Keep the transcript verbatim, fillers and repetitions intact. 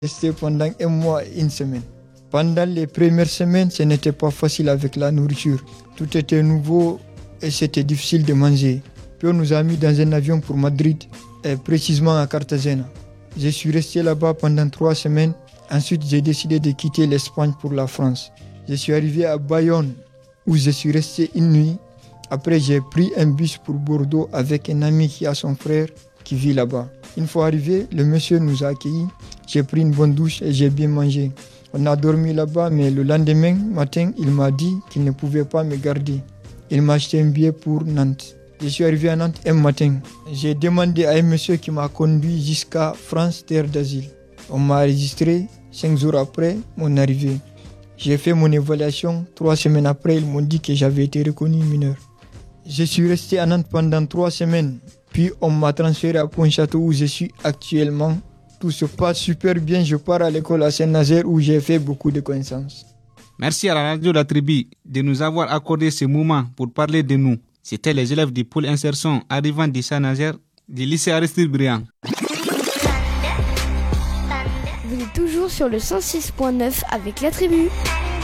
Resté pendant un mois et une semaine. Pendant les premières semaines, ce n'était pas facile avec la nourriture. Tout était nouveau et c'était difficile de manger. Puis on nous a mis dans un avion pour Madrid, et précisément à Cartagena. Je suis resté là-bas pendant trois semaines. Ensuite, j'ai décidé de quitter l'Espagne pour la France. Je suis arrivé à Bayonne, où je suis resté une nuit. Après, j'ai pris un bus pour Bordeaux avec un ami qui a son frère qui vit là-bas. Une fois arrivé, le monsieur nous a accueillis. J'ai pris une bonne douche et j'ai bien mangé. On a dormi là-bas, mais le lendemain matin, il m'a dit qu'il ne pouvait pas me garder. Il m'a acheté un billet pour Nantes. Je suis arrivé à Nantes un matin. J'ai demandé à un monsieur qui m'a conduit jusqu'à France Terre d'Asile. On m'a enregistré cinq jours après mon arrivée. J'ai fait mon évaluation. Trois semaines après, ils m'ont dit que j'avais été reconnu mineur. Je suis resté à Nantes pendant trois semaines. Puis on m'a transféré à Pontchâteau où je suis actuellement. Tout se passe super bien. Je pars à l'école à Saint-Nazaire où j'ai fait beaucoup de connaissances. Merci à la radio La Tribu de nous avoir accordé ce moment pour parler de nous. C'était les élèves du pôle insertion arrivant de Saint-Nazaire du lycée Aristide Briand. Vous êtes toujours sur le cent six point neuf avec La Tribu.